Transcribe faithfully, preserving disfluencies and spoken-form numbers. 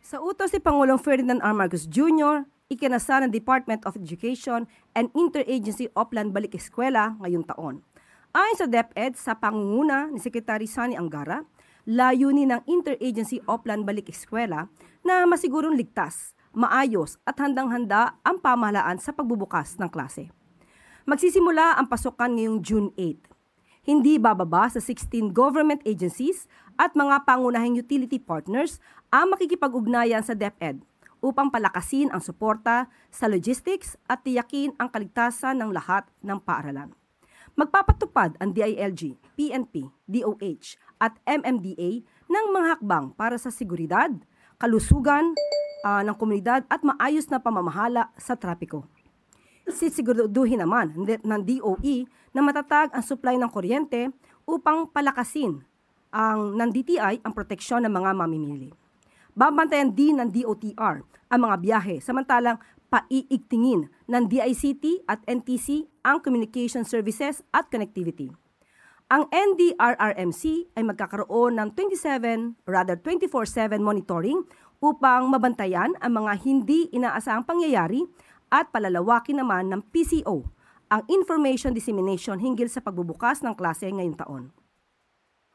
Sa utos si Pangulong Ferdinand R. Marcos Junior, ikinasa ng Department of Education and Interagency Oplan Balik Eskwela ngayong taon. Ayon sa DepEd, sa pangunguna ni Secretary Sani Angara, layunin ng Interagency Oplan Balik Eskwela na masigurong ligtas, maayos at handang-handa ang pamahalaan sa pagbubukas ng klase. Magsisimula ang pasukan ngayong June eighth. Hindi bababa sa sixteen government agencies at mga pangunahing utility partners ang makikipag-ugnayan sa DepEd upang palakasin ang suporta sa logistics at tiyakin ang kaligtasan ng lahat ng paaralan. Magpapatupad ang D I L G, P N P, D O H at M M D A ng mga hakbang para sa seguridad, kalusugan uh, ng komunidad at maayos na pamamahala sa trapiko. Sisiguraduhin naman ng D O E na matatag ang supply ng kuryente upang palakasin ang ng D T I ang proteksyon ng mga mamimili. Babantayan din ng D O T R ang mga biyahe samantalang paiigtingin ng D I C T at N T C ang communication services at connectivity. Ang N D R R M C ay magkakaroon ng twenty-seven, rather twenty-four seven monitoring upang mabantayan ang mga hindi inaasahang pangyayari at palalawakin naman ng P C O ang information dissemination hinggil sa pagbubukas ng klase ngayong taon.